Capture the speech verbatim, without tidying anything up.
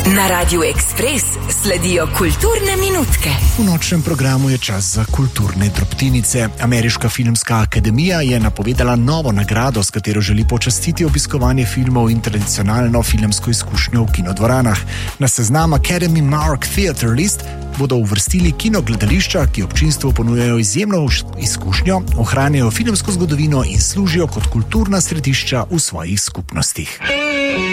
Na Radiu Ekspres sledijo kulturne minutke. V nočnem programu je čas za kulturne drobtinice. Ameriška filmska akademija je napovedala novo nagrado, s katero želi počastiti obiskovanje filmov in tradicionalno filmsko izkušnjo v kinodvoranah. Na seznam Academy Mark Theatre List bodo uvrstili kinogledališča, ki občinstvu ponujajo izjemno izkušnjo, ohranjajo filmsko zgodovino in služijo kot kulturna središča v svojih skupnostih.